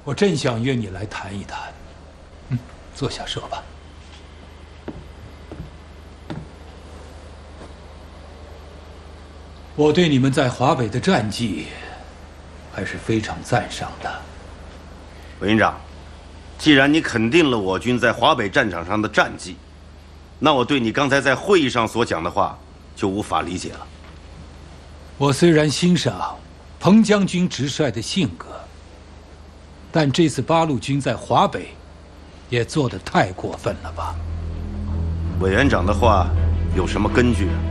我正想约你来谈一谈。坐下说吧。我对你们在华北的战绩还是非常赞赏的。 委员长，既然你肯定了我军在华北战场上的战绩，那我对你刚才在会议上所讲的话就无法理解了。 我虽然欣赏彭将军直率的性格，但这次八路军在华北也做得太过分了吧？ 委员长的话有什么根据啊？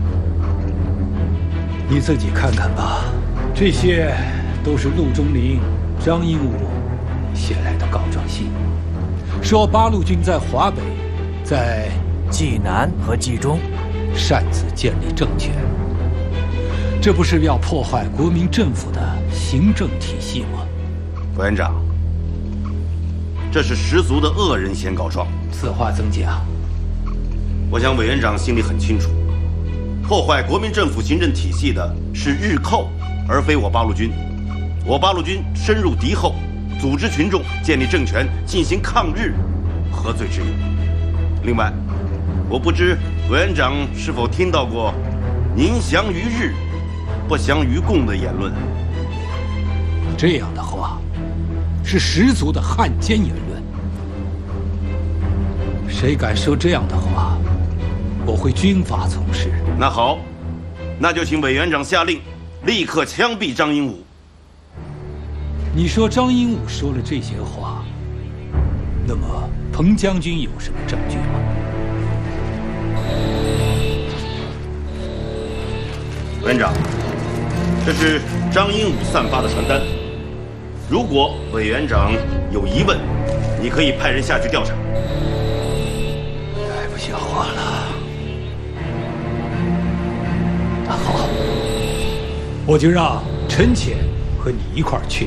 你自己看看吧，这些都是陆中麟、张英武写来的告状信，说八路军在华北、在冀南和冀中擅自建立政权，这不是要破坏国民政府的行政体系吗？ 委员长，这是十足的恶人先告状， 此话怎讲？ 我想委员长心里很清楚，破坏国民政府行政体系的是日寇，而非我八路军。我八路军深入敌后，组织群众建立政权，进行抗日，何罪之有？另外，我不知委员长是否听到过“宁降于日，不降于共”的言论。 这样的话，是十足的汉奸言论。谁敢说这样的话，我会军法从事。 那好，那就请委员长下令，立刻枪毙张英武。 你说张英武说了这些话，那么彭将军有什么证据吗？ 委员长，这是张英武散发的传单。如果委员长有疑问，你可以派人下去调查。 太不像话了。那好，我就让陈潜和你一块儿去。